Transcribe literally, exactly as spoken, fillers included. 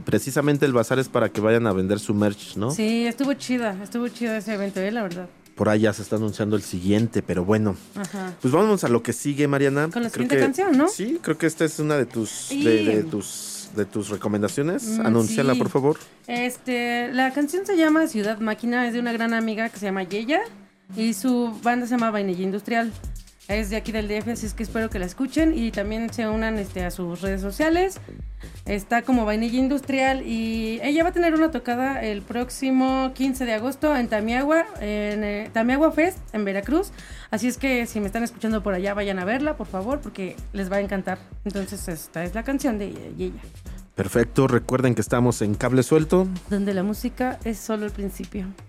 precisamente el bazar es para que vayan a vender su merch, ¿no? Sí, estuvo chida, estuvo chido ese evento, ¿eh? La verdad. Por ahí ya se está anunciando el siguiente, pero bueno. Ajá. Pues vámonos a lo que sigue, Mariana. Con la Creo siguiente que, canción, ¿no? Sí, creo que esta es una de tus, Sí. de, de tus, de tus recomendaciones. Mm, Anúnciala, sí. por favor. Este, la canción se llama Ciudad Máquina, es de una gran amiga que se llama Yeya y su banda se llama Vainilla Industrial. Es de aquí del D F, así es que espero que la escuchen y también se unan este, a sus redes sociales. Está como Vainilla Industrial y ella va a tener una tocada el próximo quince de agosto en Tamiagua, en eh, Tamiagua Fest, en Veracruz. Así es que si me están escuchando por allá, vayan a verla, por favor, porque les va a encantar. Entonces esta es la canción de Yeya. Perfecto, recuerden que estamos en Cable Suelto. Donde la música es solo el principio.